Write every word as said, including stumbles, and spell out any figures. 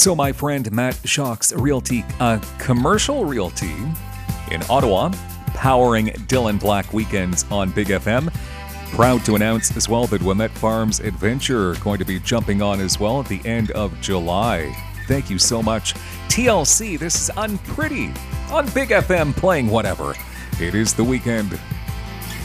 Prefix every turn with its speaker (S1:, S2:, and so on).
S1: So my friend Matt Schock's Realty, uh, Commercial Realty in Ottawa, powering Dylan Black weekends on Big F M. Proud to announce as well that Wilmette Farms Adventure going to be jumping on as well at the end of July. Thank you so much. T L C, this is Unpretty on Big F M playing whatever. It is the weekend.